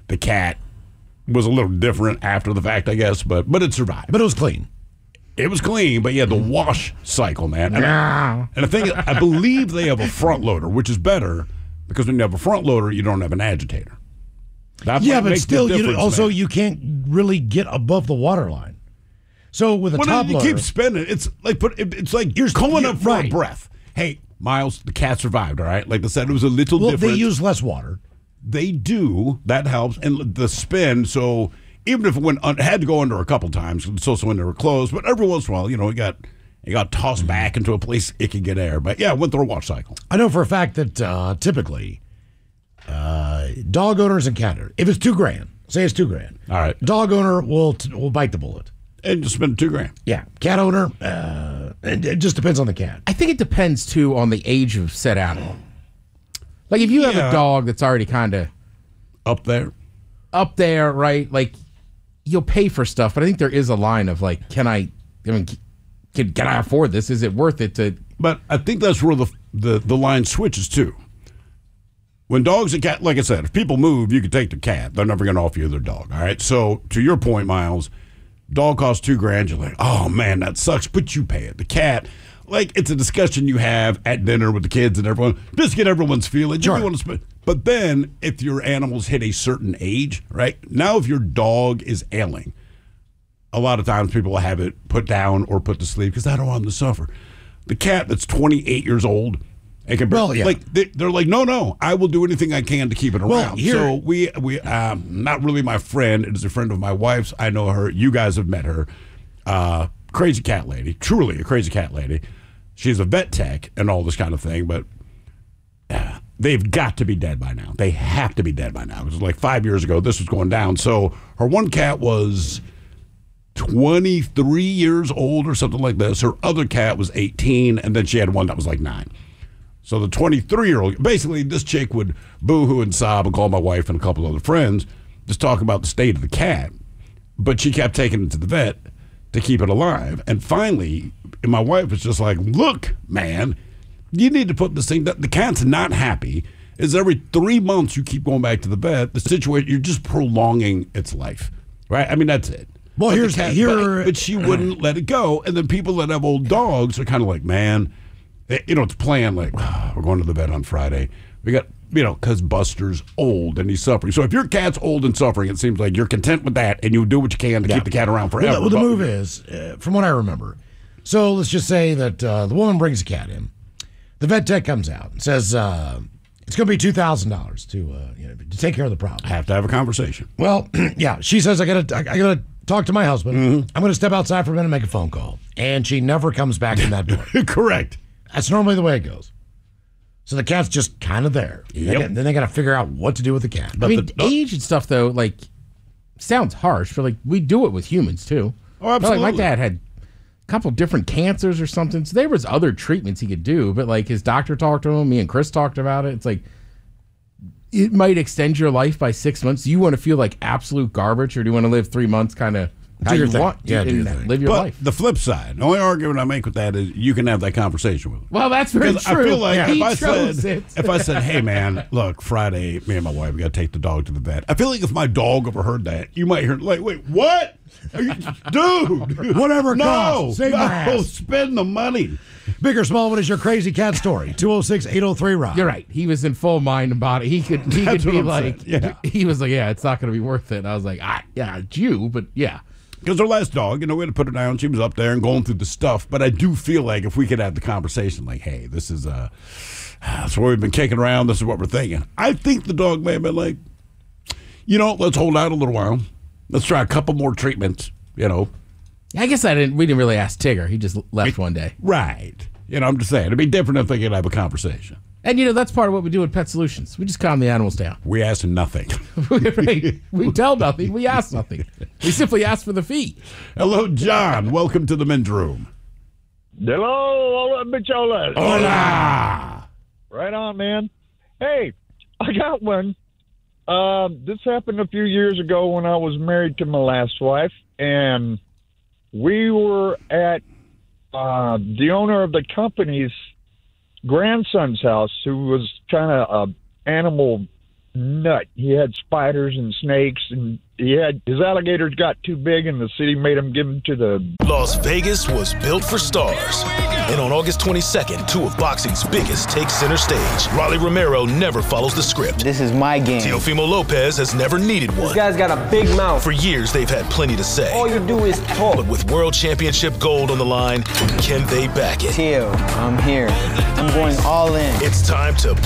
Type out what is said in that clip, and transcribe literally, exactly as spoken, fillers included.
The cat was a little different after the fact, I guess, but but it survived. But it was clean. It was clean, but yeah, the wash cycle, man. And, I, and the thing is, I believe they have a front loader, which is better because when you have a front loader, you don't have an agitator. That's yeah, what but makes still, the you, also man. you can't really get above the water line. So with a well, top you loader, keep spinning. It's like but it, it's like you're calling up for right. a breath. Hey, Miles, the cat survived. All right, like I said, it was a little well, different. they use less water. They do. That helps, and the spin. So even if it went, it had to go under a couple times, so so when they were closed. But every once in a while, you know, it got it got tossed mm-hmm. back into a place it could get air. But yeah, it went through a wash cycle. I know for a fact that uh, typically uh, dog owners and cat owners, if it's two grand, say it's two grand, all right, dog owner will t- will bite the bullet and just spend two grand. Yeah, cat owner, uh, it, it just depends on the cat. I think it depends too on the age of said animal. Like if you yeah. have a dog that's already kind of up there, up there, right? Like you'll pay for stuff, but I think there is a line of like, can I? I mean, can can I afford this? Is it worth it to? But I think that's where the the, the line switches to. When dogs and cat, like I said, if people move, you can take the cat. They're never going to offer you their dog. All right. So to your point, Miles, dog costs two grand. You're like, oh man, that sucks, but you pay it. The cat. Like, it's a discussion you have at dinner with the kids and everyone. Just get everyone's feeling. Sure. Want to spend. But then, if your animals hit a certain age, right? Now, if your dog is ailing, a lot of times people will have it put down or put to sleep because I don't want them to suffer. The cat that's twenty-eight years old, and can, well, yeah. like they, they're like, no, no, I will do anything I can to keep it around. Well, here, so we, we, um, not really my friend. It is a friend of my wife's. I know her. You guys have met her. Uh, crazy cat lady, truly a crazy cat lady. She's a vet tech and all this kind of thing, but uh, they've got to be dead by now. They have to be dead by now. It was like five years ago this was going down. So her one cat was twenty-three years old or something like this. Her other cat was eighteen, and then she had one that was like nine. So the twenty-three-year-old, basically this chick would boo-hoo and sob and call my wife and a couple other friends, just talk about the state of the cat. But she kept taking it to the vet to keep it alive. And finally, my wife was just like, look, man, you need to put this thing, that the cat's not happy. Is every three months you keep going back to the vet, the situation, you're just prolonging its life, right? I mean, that's it. Well, but here's the cat, here, but, but she wouldn't let it go. And then people that have old dogs are kind of like, man, they, you know, it's planned like, oh, we're going to the vet on Friday. We got, you know, because Buster's old and he's suffering. So if your cat's old and suffering, it seems like you're content with that and you do what you can to yeah. keep the cat around forever. Well, well the move is, uh, from what I remember, so let's just say that uh, the woman brings a cat in. The vet tech comes out and says, uh, it's going to be two thousand dollars to, uh, you know, to take care of the problem. I have to have a conversation. Well, yeah, she says, I got to I got to talk to my husband. Mm-hmm. I'm going to step outside for a minute and make a phone call. And she never comes back in that door. Correct. That's normally the way it goes. So the cat's just kind of there. Yep. They got, then they got to figure out what to do with the cat. But I mean, the, age and stuff, though, like, sounds harsh, but, like, we do it with humans, too. Oh, absolutely. Like, my dad had a couple different cancers or something. So there was other treatments he could do, but, like, his doctor talked to him. Me and Chris talked about it. It's like, it might extend your life by six months. Do you want to feel like absolute garbage, or do you want to live three months kind of how you thing. want yeah, to do live your but life? The flip side, the only argument I make with that is you can have that conversation with him. Well, that's very true. I feel like yeah. if, he I chose said, it. if I said, hey, man, look, Friday, me and my wife, we got to take the dog to the vet. I feel like if my dog overheard that, you might hear, like, wait, what? Are you, dude. Whatever it no, costs. Save no, my ass. spend the money. Big or small, what is your crazy cat story? two oh six, eight oh three, Rob. You're right. He was in full mind about it. He could he That's could be what I'm like, saying. Yeah. he was like, yeah, it's not going to be worth it. And I was like, ah, yeah, it's you, but yeah. Because our last dog, you know, we had to put her down. She was up there and going through the stuff. But I do feel like if we could have the conversation, like, hey, this is uh, that's where we've been kicking around. This is what we're thinking. I think the dog may have been like, you know, let's hold out a little while. Let's try a couple more treatments, you know. I guess I didn't. We didn't really ask Tigger. He just left one day. Right. You know, I'm just saying. It'd be different if they could have a conversation. And, you know, that's part of what we do at Pet Solutions. We just calm the animals down. We ask nothing. Right. We tell nothing. We ask nothing. We simply ask for the fee. Hello, John. Welcome to the men's room. Hello, hola, bicholas. Hola. Right on, man. Hey, I got one. Uh, this happened a few years ago when I was married to my last wife, and we were at uh, the owner of the company's grandson's house, who was kind of a animal nut. He had spiders and snakes, and he had his alligators got too big, and the city made him give them to the. Las Vegas was built for stars. And on August twenty-second, two of boxing's biggest take center stage. Rolly Romero never follows the script. This is my game. Teofimo Lopez has never needed one. This guy's got a big mouth. For years, they've had plenty to say. All you do is talk. But with World Championship gold on the line, can they back it? Teo, I'm here. I'm going all in. It's time to